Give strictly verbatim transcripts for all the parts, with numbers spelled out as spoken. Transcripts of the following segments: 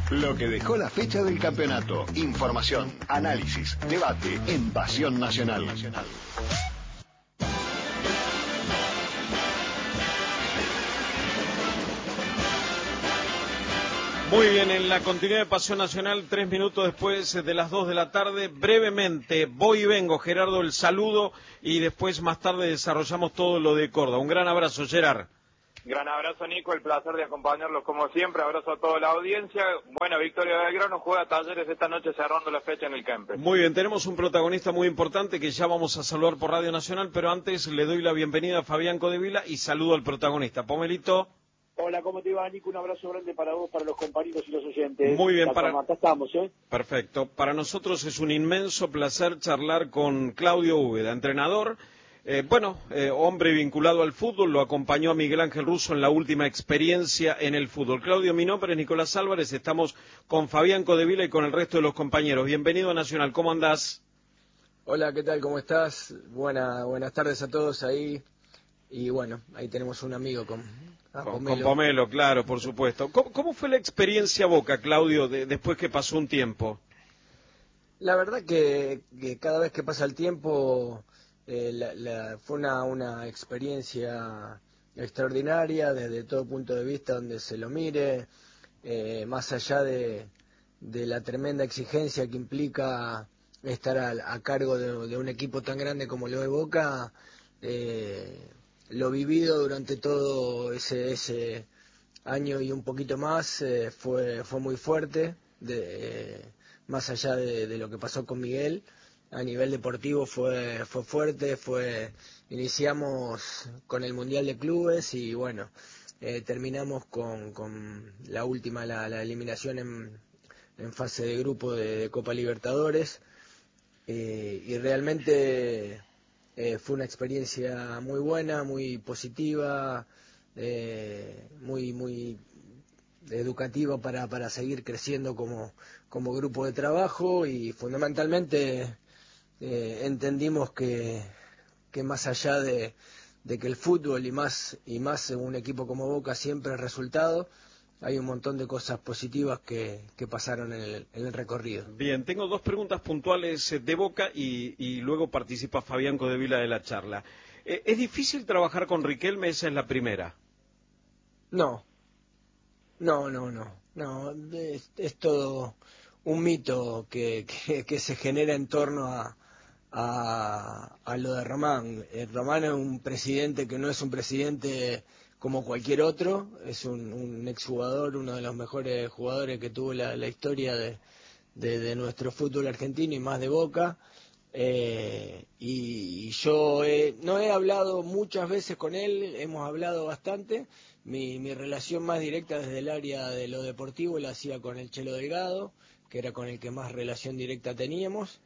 Lo que dejó la fecha del campeonato. Información, análisis, debate en Pasión Nacional. Muy bien, en la continuidad de Pasión Nacional, tres minutos después de las dos de la tarde, brevemente, voy y vengo, Gerardo, el saludo, y después más tarde desarrollamos todo lo de Córdoba. Un gran abrazo, Gerard. Gran abrazo, Nico, el placer de acompañarlos como siempre, abrazo a toda la audiencia. Bueno, Victoria Belgrano juega Talleres esta noche cerrando la fecha en el Kempes. Muy bien, tenemos un protagonista muy importante que ya vamos a saludar por Radio Nacional, pero antes le doy la bienvenida a Fabián Codevila y saludo al protagonista. Pomelito. Hola, ¿cómo te va, Nico? Un abrazo grande para vos, para los compañeros y los oyentes. Muy bien, para... Acá estamos, ¿eh? Perfecto. Para nosotros es un inmenso placer charlar con Claudio Úbeda, entrenador, eh, bueno, eh, hombre vinculado al fútbol, lo acompañó a Miguel Ángel Russo en la última experiencia en el fútbol. Claudio, mi nombre es Nicolás Álvarez, estamos con Fabián Codevila y con el resto de los compañeros. Bienvenido a Nacional, ¿cómo andás? Hola, ¿qué tal? ¿Cómo estás? Buena, buenas tardes a todos ahí. Y bueno, ahí tenemos un amigo con... Ah, con, Pomelo. con Pomelo, claro, por supuesto. ¿Cómo, cómo fue la experiencia Boca, Claudio, de, después que pasó un tiempo? La verdad que, que cada vez que pasa el tiempo eh, la, la, fue una, una experiencia extraordinaria desde todo punto de vista donde se lo mire, eh, más allá de, de la tremenda exigencia que implica estar a, a cargo de, de un equipo tan grande como lo de Boca. Eh, Lo vivido durante todo ese, ese año y un poquito más eh, fue, fue muy fuerte, de, eh, más allá de, de lo que pasó con Miguel. A nivel deportivo fue, fue fuerte, fue iniciamos con el Mundial de Clubes y bueno, eh, terminamos con, con la última, la, la eliminación en, en fase de grupo de, de Copa Libertadores, eh, y realmente... Eh, fue una experiencia muy buena, muy positiva, eh, muy muy educativa para, para seguir creciendo como, como grupo de trabajo y fundamentalmente eh, entendimos que, que más allá de, de que el fútbol y más, y más en un equipo como Boca siempre es resultado, hay un montón de cosas positivas que, que pasaron en el, en el recorrido. Bien, tengo dos preguntas puntuales de Boca y, y luego participa Fabián Codevila de la charla. Eh, ¿Es difícil trabajar con Riquelme? Esa es la primera. No, no, no, no, no, es, es todo un mito que, que, que se genera en torno a, a, a lo de Román. Eh, Román es un presidente que no es un presidente como cualquier otro, es un, un exjugador, uno de los mejores jugadores que tuvo la, la historia de, de, de nuestro fútbol argentino y más de Boca. Eh, y, y yo he, no he hablado muchas veces con él, hemos hablado bastante. Mi, mi relación más directa desde el área de lo deportivo la hacía con el Chelo Delgado, que era con el que más relación directa teníamos.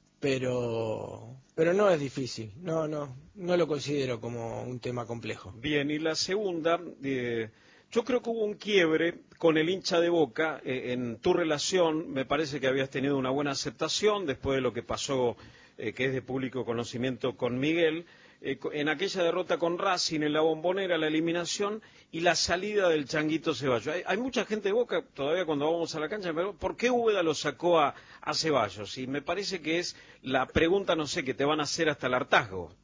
Pero, pero no es difícil, no, no, no lo considero como un tema complejo. Bien, y la segunda, eh, yo creo que hubo un quiebre con el hincha de Boca eh, en tu relación. Me parece que habías tenido una buena aceptación después de lo que pasó, eh, que es de público conocimiento con Miguel, eh, en aquella derrota con Racing en la Bombonera, la eliminación y la salida del Changuito Ceballos. Hay, hay mucha gente de Boca, todavía cuando vamos a la cancha, pero ¿por qué Úbeda lo sacó a, a Ceballos? Y me parece que es la pregunta, no sé, que te van a hacer hasta el hartazgo.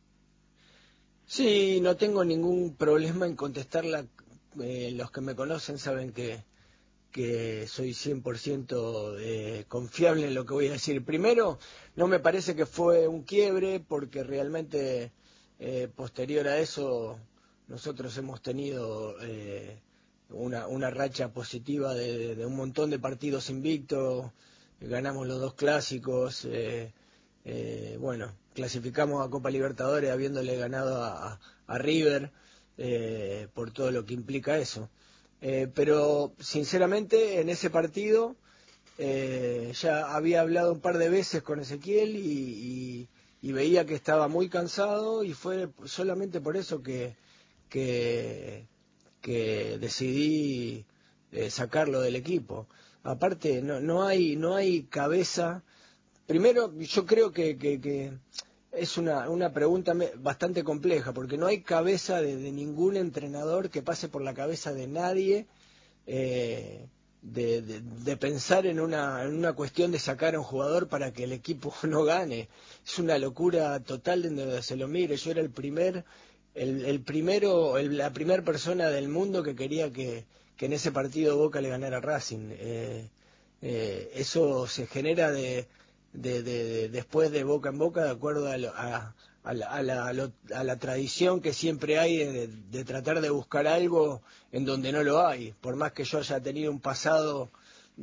Sí, no tengo ningún problema en contestarla. Eh, los que me conocen saben que, que soy cien por ciento eh, confiable en lo que voy a decir. Primero, no me parece que fue un quiebre porque realmente eh, posterior a eso nosotros hemos tenido eh, una, una racha positiva de, de un montón de partidos invictos, ganamos los dos clásicos, eh, eh, bueno, clasificamos a Copa Libertadores habiéndole ganado a, a River, eh, por todo lo que implica eso. Eh, pero sinceramente en ese partido eh, ya había hablado un par de veces con Ezequiel y, y, y veía que estaba muy cansado y fue solamente por eso que, que, que decidí eh, sacarlo del equipo. Aparte no, no hay no hay cabeza. Primero yo creo que, que, que es una, una pregunta bastante compleja, porque no hay cabeza de, de ningún entrenador que pase por la cabeza de nadie eh, de, de, de pensar en una, en una cuestión de sacar a un jugador para que el equipo no gane. Es una locura total de donde se lo mire. Yo era el primer, el, el primero, el, la primera persona del mundo que quería que, que en ese partido Boca le ganara a Racing. Eh, eh, eso se genera de, de, de, de después de boca en boca, de acuerdo a, lo, a, a, la, a, la, a, lo, a la tradición que siempre hay de, de tratar de buscar algo en donde no lo hay. Por más que yo haya tenido un pasado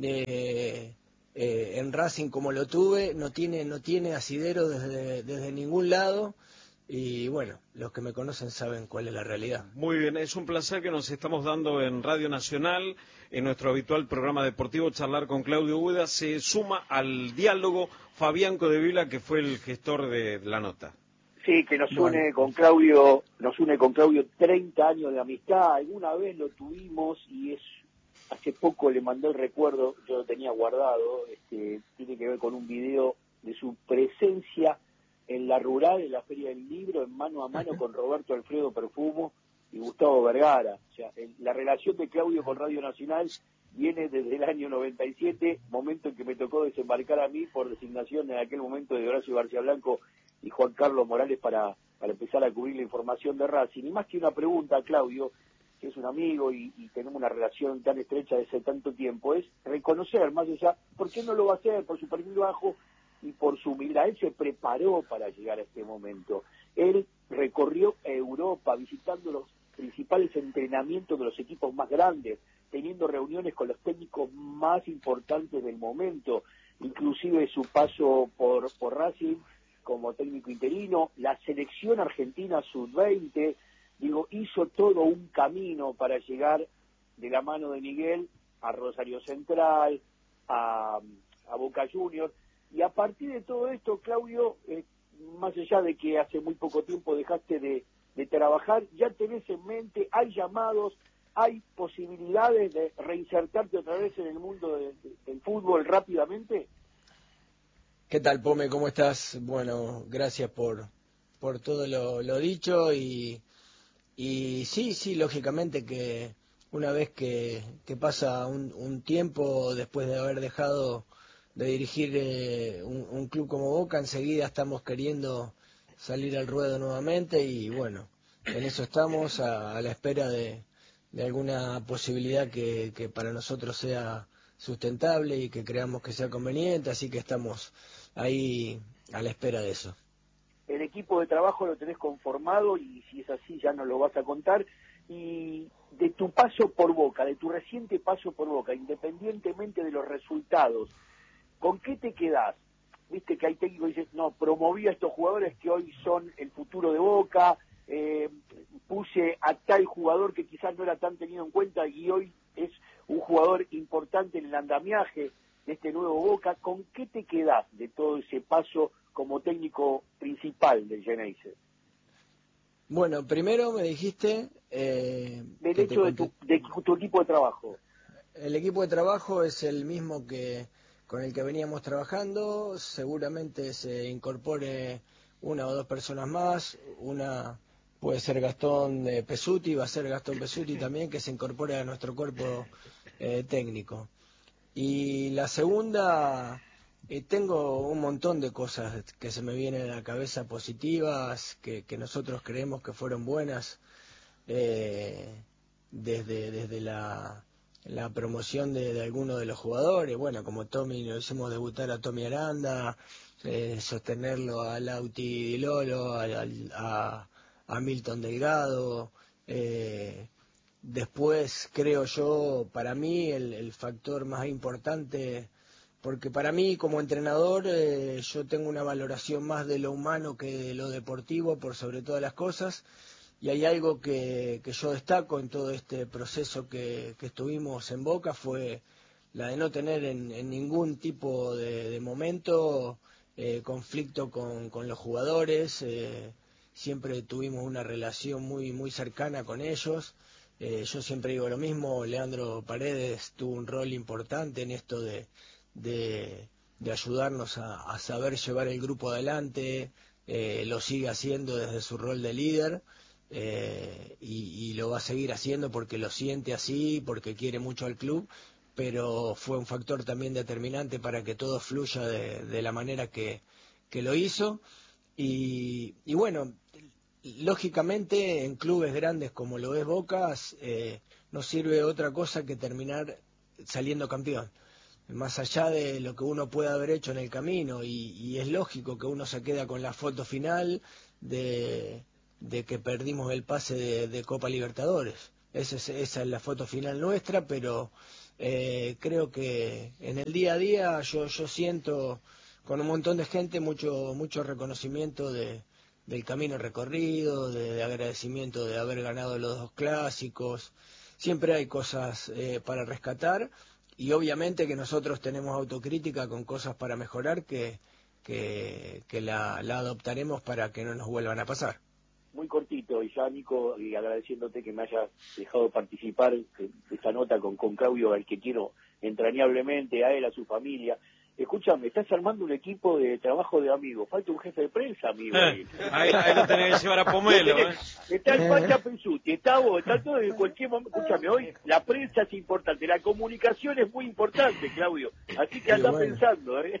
de, eh, en Racing como lo tuve, no tiene no tiene asidero desde, desde ningún lado. Y bueno, los que me conocen saben cuál es la realidad. Muy bien, es un placer que nos estamos dando en Radio Nacional, en nuestro habitual programa deportivo, charlar con Claudio Úbeda. Se suma al diálogo Fabián Codevila, que fue el gestor de la nota. Sí, que nos Bueno. une con Claudio, nos une con Claudio treinta años de amistad. Alguna vez lo tuvimos y es hace poco le mandé el recuerdo, yo lo tenía guardado, este, tiene que ver con un video de su presencia en la rural, en la Feria del Libro, en mano a mano con Roberto Alfredo Perfumo y Gustavo Vergara. O sea, el, la relación de Claudio con Radio Nacional viene desde el año noventa y siete, momento en que me tocó desembarcar a mí por designación en aquel momento de Horacio García Blanco y Juan Carlos Morales para, para empezar a cubrir la información de Racing. Y más que una pregunta, Claudio, que es un amigo y, y tenemos una relación tan estrecha desde tanto tiempo, es reconocer, más allá, ¿por qué no lo va a hacer? Por su perfil bajo y por su humildad. Él se preparó para llegar a este momento. Él recorrió Europa visitando los principales entrenamientos de los equipos más grandes, teniendo reuniones con los técnicos más importantes del momento, inclusive su paso por, por Racing como técnico interino, la selección argentina sub veinte, digo, hizo todo un camino para llegar de la mano de Miguel a Rosario Central, a, a Boca Juniors, y a partir de todo esto, Claudio, eh, más allá de que hace muy poco tiempo dejaste de, de trabajar, ya tenés en mente, hay llamados, hay posibilidades de reinsertarte otra vez en el mundo de, de, del fútbol rápidamente. ¿Qué tal, Pome? ¿Cómo estás? Bueno, gracias por, por todo lo, lo dicho y, y sí, sí, lógicamente que una vez que, que pasa un, un tiempo después de haber dejado de dirigir eh, un, un club como Boca, enseguida estamos queriendo salir al ruedo nuevamente y bueno, en eso estamos a, a la espera de, de alguna posibilidad que, que para nosotros sea sustentable y que creamos que sea conveniente, así que estamos ahí a la espera de eso. El equipo de trabajo lo tenés conformado y si es así ya nos lo vas a contar. Y de tu paso por Boca, de tu reciente paso por Boca, independientemente de los resultados, ¿con qué te quedás? Viste que hay técnicos que dicen, no, promoví a estos jugadores que hoy son el futuro de Boca, eh, puse a tal jugador que quizás no era tan tenido en cuenta y hoy es un jugador importante en el andamiaje de este nuevo Boca. ¿Con qué te quedás de todo ese paso como técnico principal del Geneise? Bueno, primero me dijiste... Eh, del hecho de tu, de tu equipo de trabajo. El equipo de trabajo es el mismo que con el que veníamos trabajando, seguramente se incorpore una o dos personas más, una puede ser Gastón eh, Pesuti, va a ser Gastón Pesuti también, que se incorpore a nuestro cuerpo eh, técnico. Y la segunda, eh, tengo un montón de cosas que se me vienen a la cabeza positivas, que, que nosotros creemos que fueron buenas, eh, desde, desde la... la promoción de, de algunos de los jugadores, bueno, como Tommy, nos hicimos debutar a Tommy Aranda, eh, sostenerlo a Lauti Di Lolo, a, a, a Milton Delgado, eh, después creo yo, para mí el, el factor más importante, porque para mí como entrenador eh, yo tengo una valoración más de lo humano que de lo deportivo por sobre todas las cosas. Y hay algo que, que yo destaco en todo este proceso que, que estuvimos en Boca, fue la de no tener en, en ningún tipo de, de momento eh, conflicto con, con los jugadores, eh, siempre tuvimos una relación muy, muy cercana con ellos. Eh, yo siempre digo lo mismo, Leandro Paredes tuvo un rol importante en esto de, de, de ayudarnos a, a saber llevar el grupo adelante, eh, lo sigue haciendo desde su rol de líder. Eh, y, y lo va a seguir haciendo porque lo siente así, porque quiere mucho al club, pero fue un factor también determinante para que todo fluya de, de la manera que, que lo hizo. Y, y bueno, lógicamente en clubes grandes como lo es Boca, eh, no sirve otra cosa que terminar saliendo campeón. Más allá de lo que uno pueda haber hecho en el camino, y, y es lógico que uno se queda con la foto final de, de que perdimos el pase de, de Copa Libertadores. Esa es, esa es la foto final nuestra, pero eh, creo que en el día a día yo, yo siento con un montón de gente mucho, mucho reconocimiento de, del camino recorrido, de, de agradecimiento de haber ganado los dos clásicos. Siempre hay cosas eh, para rescatar. Y obviamente que nosotros tenemos autocrítica con cosas para mejorar que, que, que la, la adoptaremos para que no nos vuelvan a pasar. Muy cortito, y ya Nico, y agradeciéndote que me hayas dejado participar de esta nota con, con Claudio, al que quiero entrañablemente, a él, a su familia. Escúchame, estás armando un equipo de trabajo de amigos, falta un jefe de prensa, amigo. Eh, ahí, ahí lo tenés que llevar a Pomelo. Tenés, ¿eh? Está el Pacha Pensuti, está vos, está todo en cualquier momento. Escúchame, hoy la prensa es importante, la comunicación es muy importante, Claudio. Así que andá bueno. pensando, ¿eh?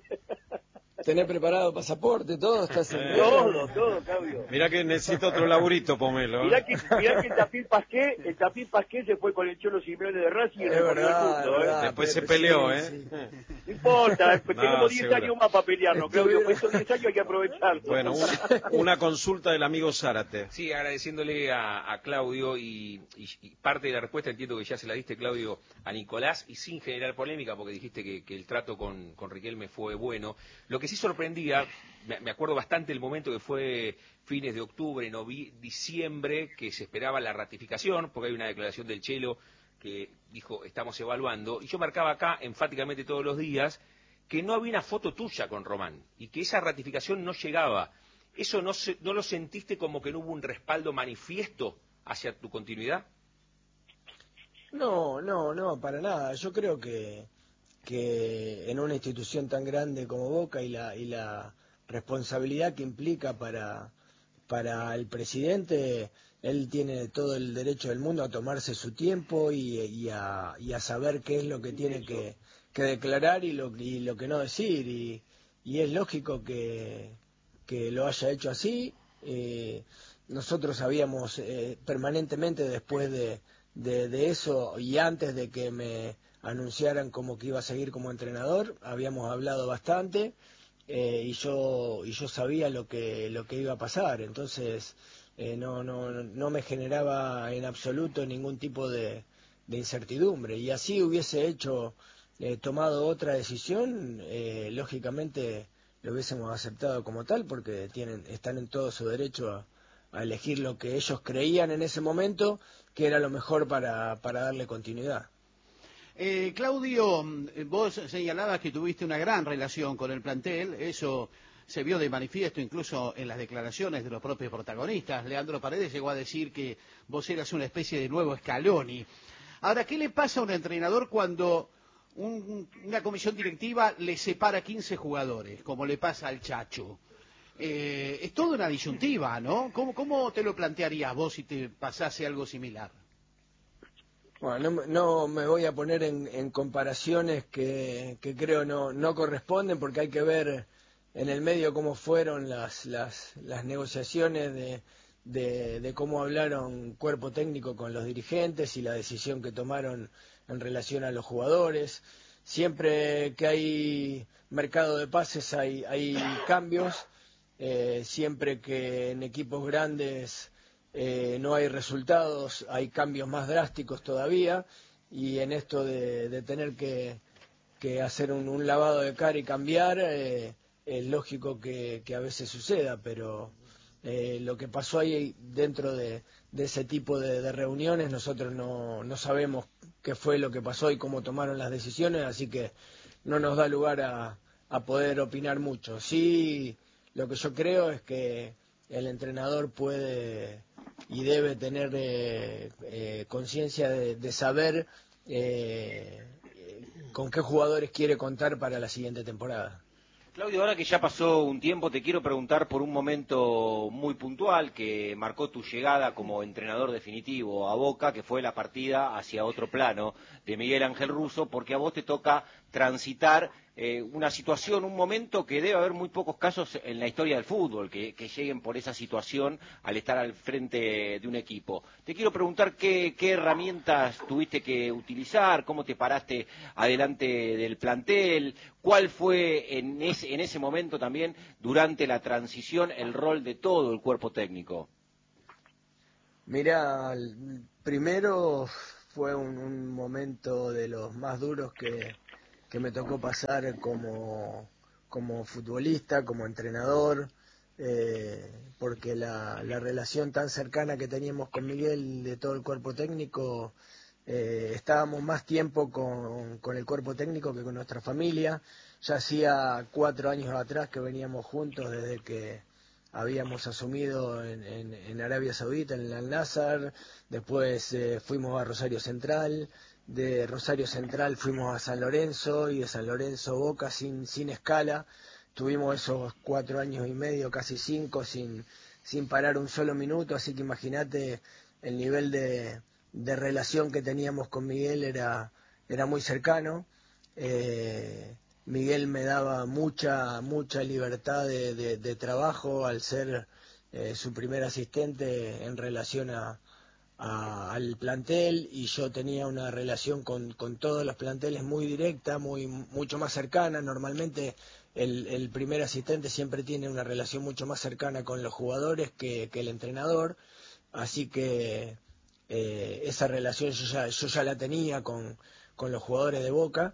¿Tenés preparado pasaporte, todo? ¿Estás en todo, todo, Claudio. Mirá que necesito otro laburito, Pomelo. ¿eh? Mirá que, mirá que el Tafil Pasqué, el Tafil Pasqué se fue con el Cholo Simeone de Racing y es recorrió verdad, el mundo, verdad, ¿eh? Después se pero, peleó, sí, ¿eh? Sí. No importa, no, tenemos diez seguro. años más para pelearnos, Claudio, por esos diez años hay que aprovecharlos. Bueno, una, una consulta del amigo Zárate. Sí, agradeciéndole a, a Claudio y, y, y parte de la respuesta entiendo que ya se la diste, Claudio, a Nicolás, y sin generar polémica, porque dijiste que, que el trato con, con Riquelme fue bueno. Lo que sí sorprendía, me, me acuerdo bastante el momento que fue fines de octubre, novi, diciembre, que se esperaba la ratificación, porque hay una declaración del Chelo que dijo, estamos evaluando, y yo marcaba acá enfáticamente todos los días que no había una foto tuya con Román, y que esa ratificación no llegaba. ¿Eso no, se, no lo sentiste como que no hubo un respaldo manifiesto hacia tu continuidad? No, no, no, para nada. Yo creo que, que en una institución tan grande como Boca y la, y la responsabilidad que implica para, para el presidente, él tiene todo el derecho del mundo a tomarse su tiempo y, y, a, y a saber qué es lo que tiene que, que declarar y lo, y lo que no decir. Y, y es lógico que, que lo haya hecho así. Eh, nosotros habíamos eh, permanentemente después de, de, de eso y antes de que me anunciaran como que iba a seguir como entrenador, habíamos hablado bastante. Eh, y yo y yo sabía lo que lo que iba a pasar, entonces eh, no no no me generaba en absoluto ningún tipo de, de incertidumbre, y así hubiese hecho eh, tomado otra decisión, eh, lógicamente lo hubiésemos aceptado como tal, porque tienen están en todo su derecho a, a elegir lo que ellos creían en ese momento que era lo mejor para para darle continuidad. Eh, Claudio, vos señalabas que tuviste una gran relación con el plantel, eso se vio de manifiesto incluso en las declaraciones de los propios protagonistas. Leandro Paredes llegó a decir que vos eras una especie de nuevo Scaloni. Ahora, ¿qué le pasa a un entrenador cuando un, una comisión directiva le separa quince jugadores, como le pasa al Chacho? Eh, es toda una disyuntiva, ¿no? ¿Cómo, cómo te lo plantearías vos si te pasase algo similar? Bueno, no, no me voy a poner en, en comparaciones que, que creo no, no corresponden, porque hay que ver en el medio cómo fueron las, las, las negociaciones de, de, de cómo hablaron cuerpo técnico con los dirigentes y la decisión que tomaron en relación a los jugadores. Siempre que hay mercado de pases hay, hay cambios, eh, siempre que en equipos grandes Eh, no hay resultados, hay cambios más drásticos todavía, y en esto de, de tener que, que hacer un, un lavado de cara y cambiar, eh, es lógico que, que a veces suceda, pero eh, lo que pasó ahí dentro de, de ese tipo de, de reuniones, nosotros no, no sabemos qué fue lo que pasó y cómo tomaron las decisiones, así que no nos da lugar a, a poder opinar mucho. Sí, lo que yo creo es que el entrenador puede y debe tener eh, eh, conciencia de, de saber eh, con qué jugadores quiere contar para la siguiente temporada. Claudio, ahora que ya pasó un tiempo, te quiero preguntar por un momento muy puntual que marcó tu llegada como entrenador definitivo a Boca, que fue la partida hacia otro plano de Miguel Ángel Russo, porque a vos te toca transitar eh, una situación, un momento que debe haber muy pocos casos en la historia del fútbol, que, que lleguen por esa situación al estar al frente de un equipo. Te quiero preguntar qué, qué herramientas tuviste que utilizar, cómo te paraste adelante del plantel, cuál fue en ese, en ese momento también, durante la transición, el rol de todo el cuerpo técnico. Mira, primero fue un, un momento de los más duros que, que me tocó pasar como, como futbolista, como entrenador, eh, porque la, la relación tan cercana que teníamos con Miguel de todo el cuerpo técnico, eh, estábamos más tiempo con, con el cuerpo técnico que con nuestra familia. Ya hacía cuatro años atrás que veníamos juntos desde que habíamos asumido en, en, en Arabia Saudita, en el Al-Nassr, después eh, fuimos a Rosario Central, de Rosario Central fuimos a San Lorenzo y de San Lorenzo Boca sin, sin escala. Tuvimos esos cuatro años y medio, casi cinco, sin, sin parar un solo minuto, así que imagínate el nivel de, de relación que teníamos con Miguel era, era muy cercano. Eh, Miguel me daba mucha mucha libertad de, de, de trabajo al ser eh, su primer asistente en relación a, a, al plantel, y yo tenía una relación con, con todos los planteles muy directa, muy mucho más cercana. Normalmente el, el primer asistente siempre tiene una relación mucho más cercana con los jugadores que, que el entrenador, así que eh, esa relación yo ya, yo ya la tenía con, con los jugadores de Boca.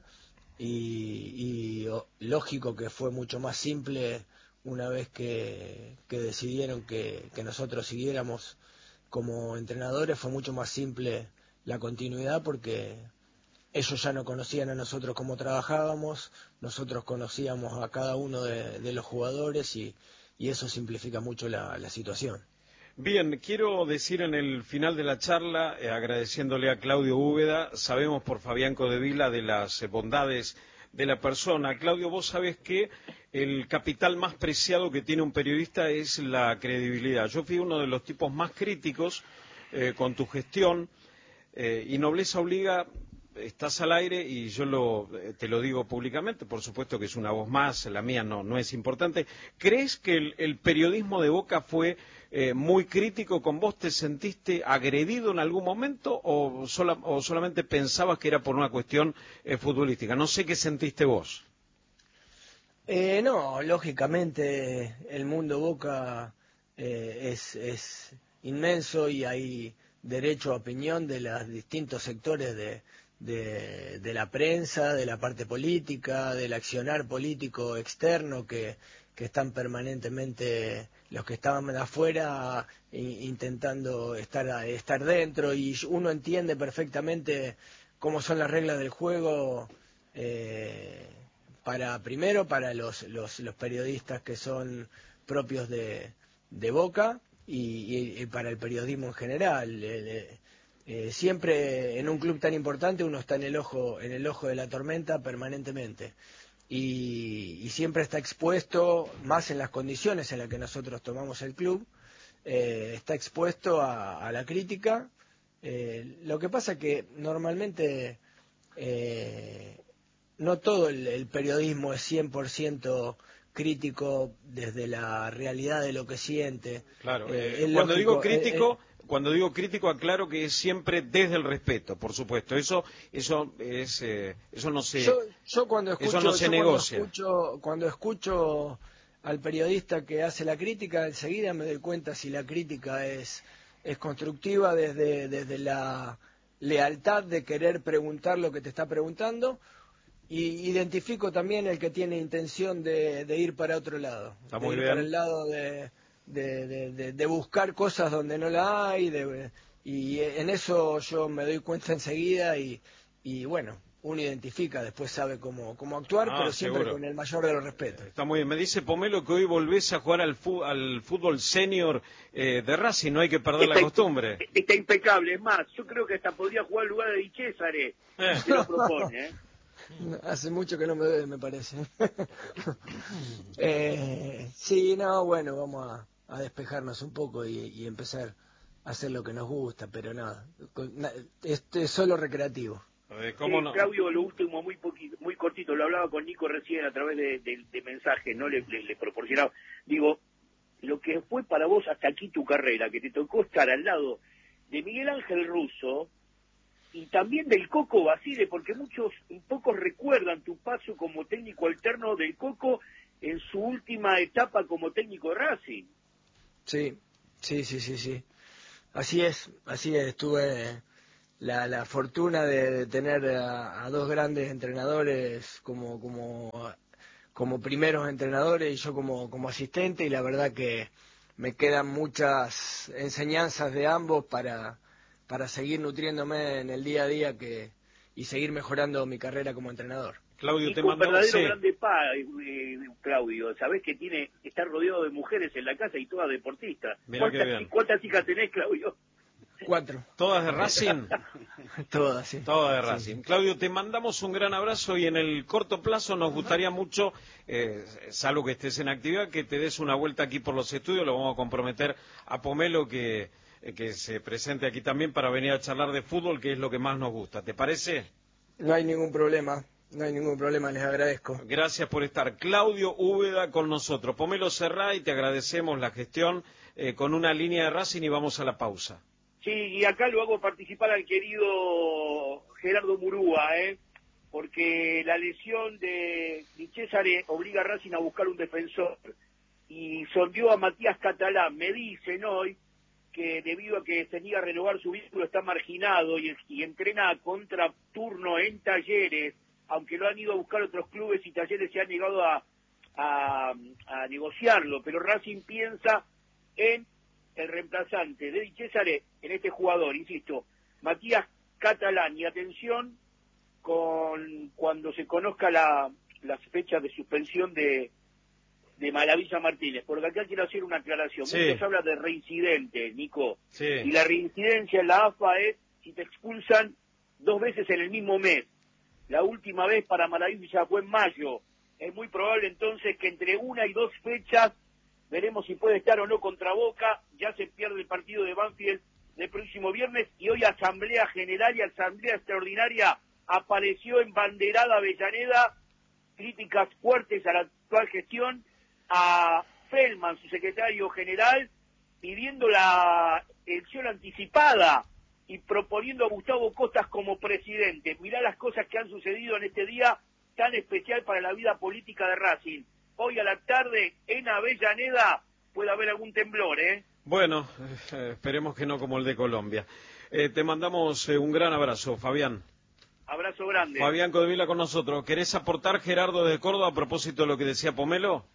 Y, y oh, lógico que fue mucho más simple una vez que, que decidieron que, que nosotros siguiéramos como entrenadores. Fue mucho más simple la continuidad porque ellos ya no conocían a nosotros cómo trabajábamos, nosotros conocíamos a cada uno de, de los jugadores, y, y eso simplifica mucho la, la situación. Bien, quiero decir en el final de la charla, eh, agradeciéndole a Claudio Úbeda, sabemos por Fabián Codevila de las eh, bondades de la persona. Claudio, vos sabés que el capital más preciado que tiene un periodista es la credibilidad. Yo fui uno de los tipos más críticos eh, con tu gestión, eh, y nobleza obliga. Estás al aire y yo lo, te lo digo públicamente, por supuesto que es una voz más, la mía no, no es importante. ¿Crees que el, el periodismo de Boca fue eh, muy crítico con vos? ¿Te sentiste agredido en algún momento o, sola, o solamente pensabas que era por una cuestión eh, futbolística? No sé qué sentiste vos. Eh, no, lógicamente el mundo Boca eh, es, es inmenso y hay derecho a opinión de los distintos sectores de De, de la prensa, de la parte política, del accionar político externo que, que están permanentemente los que estaban afuera intentando estar, estar dentro, y uno entiende perfectamente cómo son las reglas del juego, eh, para primero para los, los, los periodistas que son propios de, de Boca y, y, y para el periodismo en general. Eh, Eh, siempre en un club tan importante uno está en el ojo en el ojo de la tormenta permanentemente, y, y siempre está expuesto, más en las condiciones en las que nosotros tomamos el club, eh, está expuesto a, a la crítica. Eh, lo que pasa que normalmente eh, no todo el, el periodismo es cien por ciento crítico desde la realidad de lo que siente. Claro, eh, eh, cuando lógico, digo crítico... eh, eh, Cuando digo crítico, aclaro que es siempre desde el respeto, por supuesto. Eso, eso es, eh, eso no se, yo, yo cuando escucho, eso no se yo negocia. Cuando escucho, cuando escucho al periodista que hace la crítica, enseguida me doy cuenta si la crítica es, es constructiva desde, desde la lealtad de querer preguntar lo que te está preguntando, y identifico también el que tiene intención de, de ir para otro lado, Está de muy ir bien. para el lado de De, de, de, de buscar cosas donde no la hay, de, y en eso yo me doy cuenta enseguida, y, y bueno, uno identifica, después sabe cómo, cómo actuar, Ah, pero siempre seguro. con el mayor de los respetos. Está muy bien. Me dice Pomelo que hoy volvés a jugar al, fu al fútbol senior eh, de Racing, no hay que perder está, la costumbre. Está impecable, es más, yo creo que hasta podría jugar en lugar de Di Césare, Eh. si lo propone, ¿eh? Hace mucho que no me bebe, me parece. eh, sí, no, bueno, vamos a, a despejarnos un poco y, y empezar a hacer lo que nos gusta, pero nada, esto es solo recreativo. Eh, ¿cómo sí, no? Claudio, lo último, muy poquito, muy cortito, lo hablaba con Nico recién a través de, de, de mensajes, ¿no? Le, le, le proporcionaba. Digo, lo que fue para vos hasta aquí tu carrera, que te tocó estar al lado de Miguel Ángel Russo y también del Coco Basile, porque muchos, pocos recuerdan tu paso como técnico alterno del Coco en su última etapa como técnico de Racing. Sí, sí, sí, sí, sí. Así es, así es. Tuve la, la fortuna de, de tener a, a dos grandes entrenadores como, como, como primeros entrenadores y yo como, como asistente, y la verdad que me quedan muchas enseñanzas de ambos para, para seguir nutriéndome en el día a día que, y seguir mejorando mi carrera como entrenador. Claudio, Y te un mandó... verdadero Sí. grande pa, eh, Claudio. Sabés que tiene está rodeado de mujeres en la casa y todas deportistas. Mirá qué ¿Cuántas, bien. ¿Cuántas hijas tenés, Claudio? Cuatro. ¿Todas de Racing? Todas, sí. Todas de Racing. Sí, sí. Claudio, te mandamos un gran abrazo y en el corto plazo nos gustaría mucho, eh, salvo que estés en actividad, que te des una vuelta aquí por los estudios. Lo vamos a comprometer a Pomelo que, eh, que se presente aquí también para venir a charlar de fútbol, que es lo que más nos gusta. ¿Te parece? No hay ningún problema, no hay ningún problema, les agradezco. Gracias por estar. Claudio Úbeda con nosotros. Pomelo Serrá, y te agradecemos la gestión eh, con una línea de Racing y vamos a la pausa. Sí, y acá lo hago participar al querido Gerardo Murúa, ¿eh? Porque la lesión de Di Cesare obliga a Racing a buscar un defensor y sondeó a Matías Catalán. Me dicen hoy que debido a que tenía que renovar su vínculo está marginado y, y entrena a contraturno en Talleres, aunque lo han ido a buscar otros clubes y Talleres se han negado a, a, a negociarlo, pero Racing piensa en el reemplazante de Di Cesare, en este jugador, insisto, Matías Catalán, y atención con cuando se conozca la, las fechas de suspensión de, de Maravilla Martínez, porque acá quiero hacer una aclaración. Sí. Muchos hablan de reincidente, Nico, Sí. y la reincidencia en la A F A es si te expulsan dos veces en el mismo mes. La última vez para Maravilla fue en mayo. Es muy probable entonces que entre una y dos fechas veremos si puede estar o no contra Boca. Ya se pierde el partido de Banfield del próximo viernes y hoy Asamblea General y Asamblea Extraordinaria apareció en banderada Avellaneda, críticas fuertes a la actual gestión, a Feldman, su secretario general, pidiendo la elección anticipada y proponiendo a Gustavo Costas como presidente. Mirá las cosas que han sucedido en este día tan especial para la vida política de Racing. Hoy a la tarde en Avellaneda puede haber algún temblor, ¿eh? Bueno, eh, esperemos que no como el de Colombia. Eh, te mandamos eh, un gran abrazo, Fabián. Abrazo grande. Fabián Codevila con nosotros. ¿Querés aportar, Gerardo, desde Córdoba, a propósito de lo que decía Pomelo?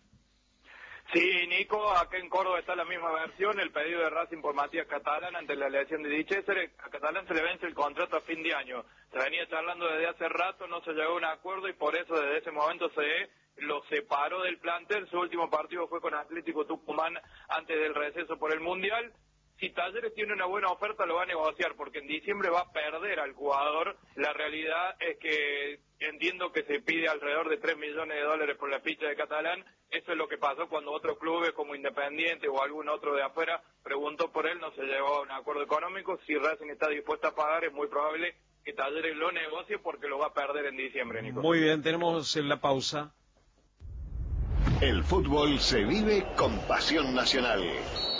Sí, Nico, acá en Córdoba está la misma versión, el pedido de Racing por Matías Catalán ante la elección de Di Cesare. A Catalán se le vence el contrato a fin de año. Se venía charlando desde hace rato, no se llegó a un acuerdo y por eso desde ese momento se lo separó del plantel. Su último partido fue con Atlético Tucumán antes del receso por el Mundial. Si Talleres tiene una buena oferta lo va a negociar porque en diciembre va a perder al jugador. La realidad es que entiendo que se pide alrededor de tres millones de dólares por la ficha de Catalán. Eso es lo que pasó cuando otros clubes como Independiente o algún otro de afuera preguntó por él, no se llegó a un acuerdo económico. Si Racing está dispuesto a pagar es muy probable que Talleres lo negocie porque lo va a perder en diciembre, Nico. Muy bien, tenemos en la pausa. El fútbol se vive con pasión nacional.